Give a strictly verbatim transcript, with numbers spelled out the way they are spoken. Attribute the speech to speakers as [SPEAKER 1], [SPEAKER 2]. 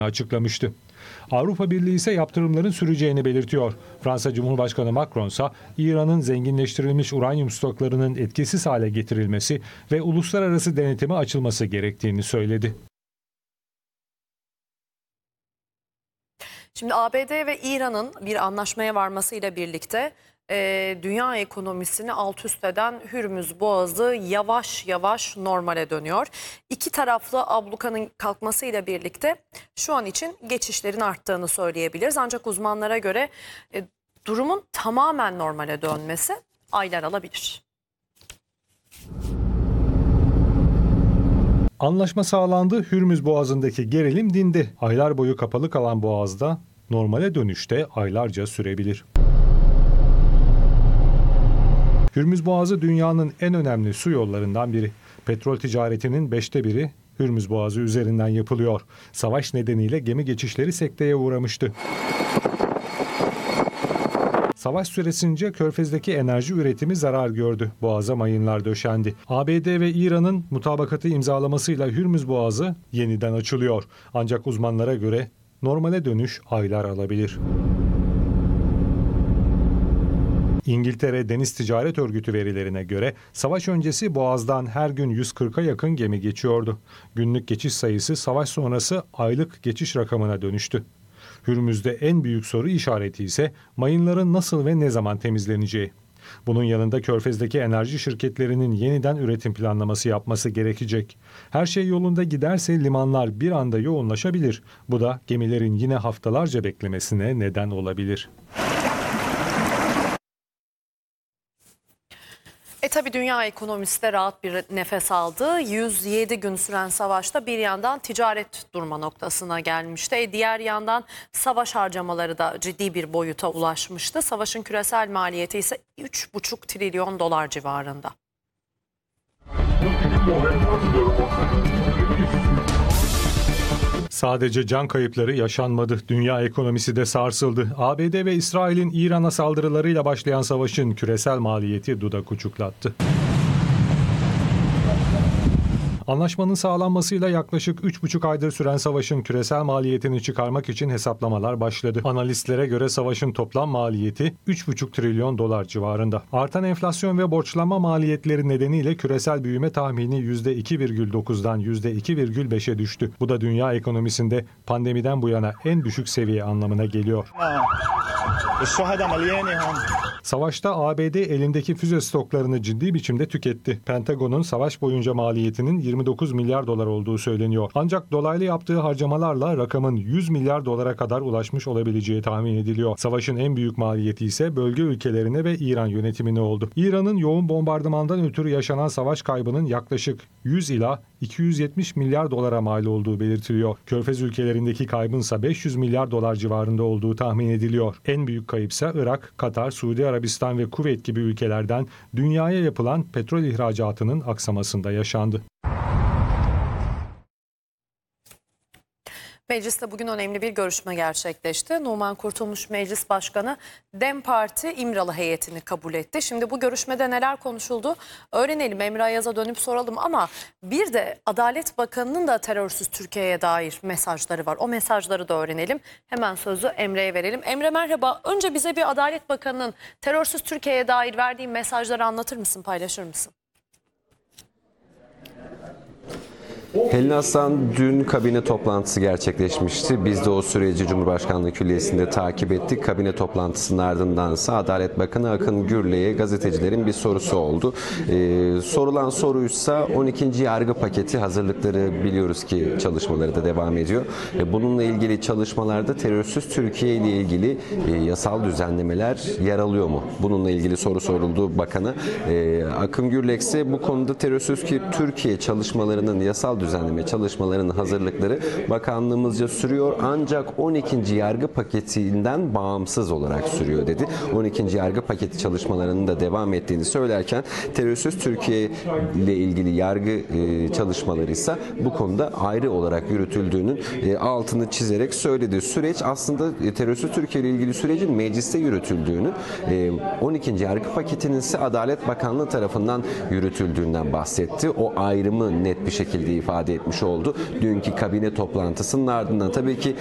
[SPEAKER 1] açıklamıştı. Avrupa Birliği ise yaptırımların süreceğini belirtiyor. Fransa Cumhurbaşkanı Macron ise İran'ın zenginleştirilmiş uranyum stoklarının etkisiz hale getirilmesi ve uluslararası denetime açılması gerektiğini söyledi.
[SPEAKER 2] Şimdi A B D ve İran'ın bir anlaşmaya varmasıyla birlikte e, dünya ekonomisini alt üst eden Hürmüz Boğazı yavaş yavaş normale dönüyor. İki taraflı ablukanın kalkmasıyla birlikte şu an için geçişlerin arttığını söyleyebiliriz. Ancak uzmanlara göre e, durumun tamamen normale dönmesi aylar alabilir.
[SPEAKER 1] Anlaşma sağlandı, Hürmüz Boğazı'ndaki gerilim dindi. Aylar boyu kapalı kalan boğazda normale dönüşte aylarca sürebilir. Hürmüz Boğazı dünyanın en önemli su yollarından biri. Petrol ticaretinin beşte biri Hürmüz Boğazı üzerinden yapılıyor. Savaş nedeniyle gemi geçişleri sekteye uğramıştı. Savaş süresince Körfez'deki enerji üretimi zarar gördü. Boğaza mayınlar döşendi. A B D ve İran'ın mutabakatı imzalamasıyla Hürmüz Boğazı yeniden açılıyor. Ancak uzmanlara göre normale dönüş aylar alabilir. İngiltere Deniz Ticaret Örgütü verilerine göre savaş öncesi Boğaz'dan her gün yüz kırka yakın gemi geçiyordu. Günlük geçiş sayısı savaş sonrası aylık geçiş rakamına dönüştü. Hürmüz'de en büyük soru işareti ise mayınların nasıl ve ne zaman temizleneceği. Bunun yanında Körfez'deki enerji şirketlerinin yeniden üretim planlaması yapması gerekecek. Her şey yolunda giderse limanlar bir anda yoğunlaşabilir. Bu da gemilerin yine haftalarca beklemesine neden olabilir.
[SPEAKER 2] E tabi dünya ekonomisi de rahat bir nefes aldı. yüz yedi gün süren savaşta bir yandan ticaret durma noktasına gelmişti. E diğer yandan savaş harcamaları da ciddi bir boyuta ulaşmıştı. Savaşın küresel maliyeti ise üç buçuk trilyon dolar civarında.
[SPEAKER 1] Sadece can kayıpları yaşanmadı. Dünya ekonomisi de sarsıldı. A B D ve İsrail'in İran'a saldırılarıyla başlayan savaşın küresel maliyeti dudak uçuklattı. Anlaşmanın sağlanmasıyla yaklaşık üç buçuk aydır süren savaşın küresel maliyetini çıkarmak için hesaplamalar başladı. Analistlere göre savaşın toplam maliyeti üç buçuk trilyon dolar civarında. Artan enflasyon ve borçlanma maliyetleri nedeniyle küresel büyüme tahmini yüzde iki virgül dokuzdan yüzde iki virgül beşe düştü. Bu da dünya ekonomisinde pandemiden bu yana en düşük seviye anlamına geliyor. Savaşta A B D elindeki füze stoklarını ciddi biçimde tüketti. Pentagon'un savaş boyunca maliyetinin yirmi dokuz milyar dolar olduğu söyleniyor. Ancak dolaylı yaptığı harcamalarla rakamın yüz milyar dolara kadar ulaşmış olabileceği tahmin ediliyor. Savaşın en büyük maliyeti ise bölge ülkelerine ve İran yönetimine oldu. İran'ın yoğun bombardımandan ötürü yaşanan savaş kaybının yaklaşık yüz ila iki yüz yetmiş milyar dolara mal olduğu belirtiliyor. Körfez ülkelerindeki kaybınsa beş yüz milyar dolar civarında olduğu tahmin ediliyor. En büyük kayıpsa Irak, Katar, Suudi Arabistan ve Kuveyt gibi ülkelerden dünyaya yapılan petrol ihracatının aksamasında yaşandı.
[SPEAKER 2] Mecliste bugün önemli bir görüşme gerçekleşti. Numan Kurtulmuş Meclis Başkanı DEM Parti İmralı heyetini kabul etti. Şimdi bu görüşmede neler konuşuldu öğrenelim. Emre Ayaz'a dönüp soralım ama bir de Adalet Bakanı'nın da terörsüz Türkiye'ye dair mesajları var. O mesajları da öğrenelim. Hemen sözü Emre'ye verelim. Emre merhaba. Önce bize bir Adalet Bakanı'nın terörsüz Türkiye'ye dair verdiği mesajları anlatır mısın, paylaşır mısın?
[SPEAKER 3] Pelin Aslan dün kabine toplantısı gerçekleşmişti. Biz de o süreci Cumhurbaşkanlığı Külliyesi'nde takip ettik. Kabine toplantısının ardındansa Adalet Bakanı Akın Gürlek'e gazetecilerin bir sorusu oldu. Ee, sorulan soruysa on ikinci yargı paketi hazırlıkları biliyoruz ki çalışmaları da devam ediyor. Ee, bununla ilgili çalışmalarda terörsüz Türkiye ile ilgili e, yasal düzenlemeler yer alıyor mu? Bununla ilgili soru soruldu bakana. Ee, Akın Gürlek ise bu konuda terörsüz ki Türkiye çalışmalarının yasal düzenleme çalışmalarının hazırlıkları bakanlığımızca sürüyor ancak on ikinci yargı paketinden bağımsız olarak sürüyor dedi. on ikinci yargı paketi çalışmalarının da devam ettiğini söylerken terörsüz Türkiye ile ilgili yargı çalışmaları ise bu konuda ayrı olarak yürütüldüğünün altını çizerek söyledi. Süreç aslında terörsüz Türkiye ile ilgili sürecin mecliste yürütüldüğünü, on ikinci yargı paketinin ise Adalet Bakanlığı tarafından yürütüldüğünden bahsetti. O ayrımı net bir şekilde ifade ifade etmiş oldu. Dünkü kabine toplantısının ardından tabii ki